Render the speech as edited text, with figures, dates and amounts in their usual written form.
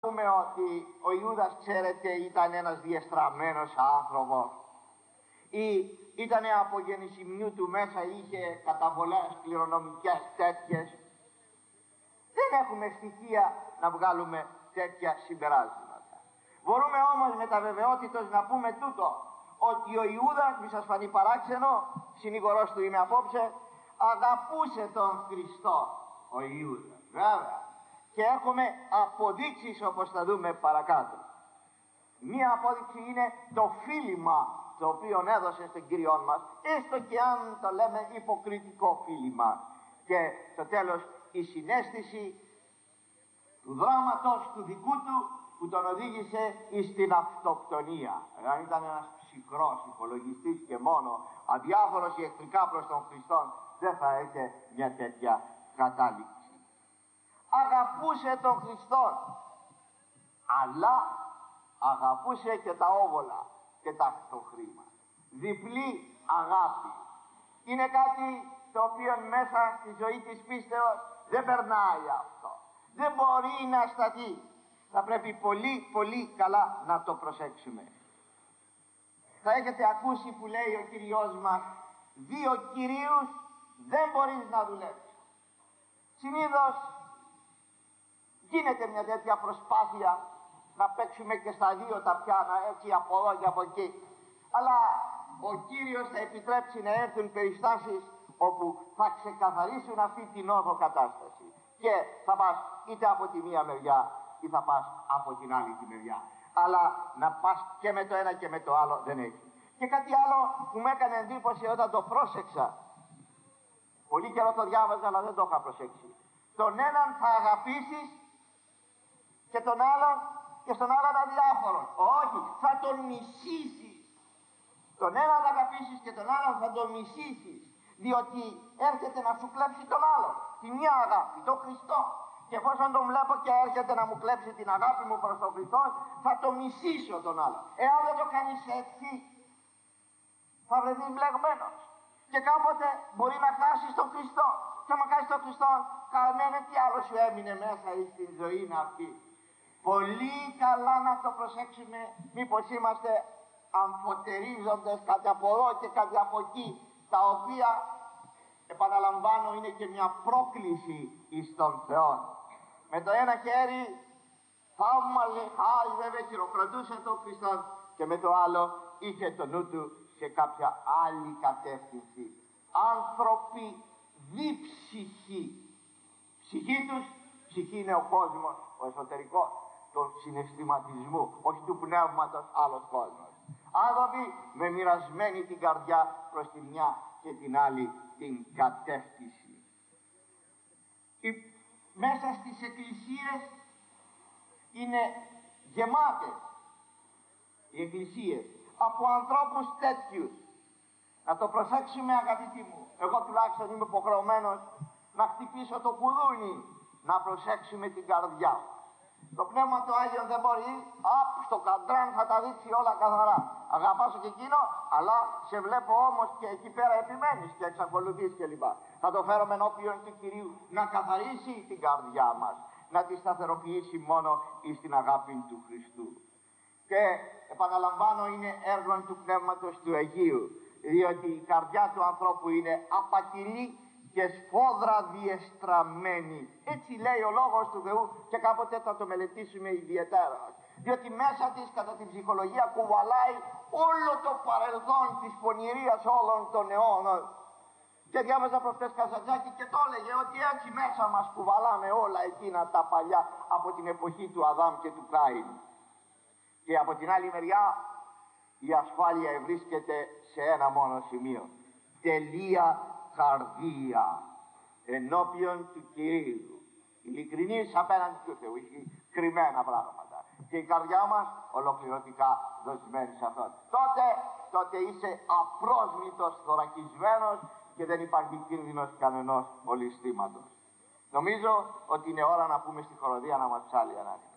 Πούμε ότι ο Ιούδας, ξέρετε, ήταν ένας διεστραμμένος άνθρωπος ή ήταν από γεννησιμιού του μέσα, είχε καταβολές κληρονομικές τέτοιες. Δεν έχουμε στοιχεία να βγάλουμε τέτοια συμπεράσματα. Μπορούμε όμως με τα βεβαιότητος να πούμε τούτο, ότι ο Ιούδας, μη σας φανεί παράξενο, συνηγορός του είμαι απόψε, αγαπούσε τον Χριστό ο Ιούδας, βέβαια. Και έχουμε αποδείξεις, όπως θα δούμε παρακάτω. Μία απόδειξη είναι το φίλημα το οποίο έδωσε στον Κύριό μας, έστω και αν το λέμε υποκριτικό φίλημα. Και στο τέλος η συναίσθηση του δράματος του δικού του που τον οδήγησε στην αυτοκτονία. Αν ήταν ένας ψυχρός υπολογιστής και μόνο, αδιάφορος εχθρικά προς τον Χριστό, δεν θα είχε μια τέτοια κατάληξη. Αγαπούσε τον Χριστό, αλλά αγαπούσε και τα όβολα και το χρήμα. Διπλή αγάπη. Είναι κάτι το οποίο μέσα στη ζωή της πίστεως δεν περνάει αυτό. Δεν μπορεί να σταθεί. Θα πρέπει πολύ πολύ καλά να το προσέξουμε. Θα έχετε ακούσει που λέει ο Κυριός μας, δύο κυρίους δεν μπορείς να δουλέψεις. Συνήθως γίνεται μια τέτοια προσπάθεια να παίξουμε και στα δύο τα πιάνα, έτσι από εδώ και από εκεί. Αλλά ο Κύριος θα επιτρέψει να έρθουν περιστάσεις όπου θα ξεκαθαρίσουν αυτή την όδο κατάσταση. Και θα πας είτε από τη μία μεριά ή θα πας από την άλλη τη μεριά. Αλλά να πας και με το ένα και με το άλλο δεν έχει. Και κάτι άλλο που με έκανε εντύπωση όταν το πρόσεξα. Πολύ καιρό το διάβαζα αλλά δεν το είχα προσέξει. Τον έναν θα αγαπήσεις και τον άλλον και στον άλλον αδιάφορον. Όχι, θα τον μισήσεις. Τον έναν θα αγαπήσεις και τον άλλον θα τον μισήσεις. Διότι έρχεται να σου κλέψει τον άλλον. Τη μια αγάπη, τον Χριστό. Και εφόσον τον βλέπω και έρχεται να μου κλέψει την αγάπη μου προς τον Χριστό, θα το μισήσω τον άλλον. Εάν δεν το κάνεις έτσι, θα βρεθείς μπλεγμένος. Και κάποτε μπορεί να χάσεις τον Χριστό. Και άμα χάσεις τον Χριστό, κανένα τι άλλο σου έμεινε μέσα στην ζωή αυτή. Πολύ καλά να το προσέξουμε, μήπως είμαστε αμφωτερίζοντες κάτι από εδώ και κάτι από εκεί, τα οποία, επαναλαμβάνω, είναι και μια πρόκληση εις τον Θεό. Με το ένα χέρι θαύμαζε, βέβαια χειροκροτούσε τον Χριστό, και με το άλλο είχε το νου του σε κάποια άλλη κατεύθυνση. Άνθρωποι διψυχοί. Ψυχή τους, ψυχή είναι ο κόσμος, ο εσωτερικός, του συναισθηματισμού, όχι του πνεύματος, άλλος κόσμος. Άνθρωποι με μοιρασμένη την καρδιά προς τη μια και την άλλη την κατεύθυνση. Μέσα στις εκκλησίες είναι γεμάτες οι εκκλησίες από ανθρώπους τέτοιους. Να το προσέξουμε, αγαπητοί μου. Εγώ τουλάχιστον είμαι υποχρεωμένος να χτυπήσω το κουδούνι, να προσέξουμε την καρδιά. Το Πνεύμα του Άγιον δεν μπορεί, στο καντράν θα τα δείξει όλα καθαρά. Αγαπάσω και εκείνο, αλλά σε βλέπω όμως και εκεί πέρα επιμένεις και εξακολουθείς κλπ. Θα το φέρουμε ενώπιον του Κυρίου να καθαρίσει την καρδιά μας, να τη σταθεροποιήσει μόνο εις την αγάπη του Χριστού. Και επαναλαμβάνω, είναι έργο του Πνεύματος του Αγίου, διότι η καρδιά του ανθρώπου είναι απατηλή και σφόδρα διεστραμμένη. Έτσι λέει ο Λόγος του Θεού και κάποτε θα το μελετήσουμε ιδιαίτερα. Διότι μέσα της, κατά την ψυχολογία, κουβαλάει όλο το παρελθόν της πονηρίας όλων των αιώνων. Και διάβαζα προχτές Καζαντζάκη και το έλεγε ότι έτσι μέσα μας κουβαλάμε όλα εκείνα τα παλιά από την εποχή του Αδάμ και του Κάιν. Και από την άλλη μεριά η ασφάλεια βρίσκεται σε ένα μόνο σημείο. Τελεία καρδία ενώπιον του Κυρίου. Ειλικρινής απέναντι του Θεού. Έχει κρυμμένα πράγματα. Και η καρδιά μας ολοκληρωτικά δοσμένη σε αυτόν. Τότε είσαι απρόσμητος, θωρακισμένος και δεν υπάρχει κίνδυνος κανενός ολισθήματος. Νομίζω ότι είναι ώρα να πούμε στη χοροδία να μας ψάλει ανάγκη.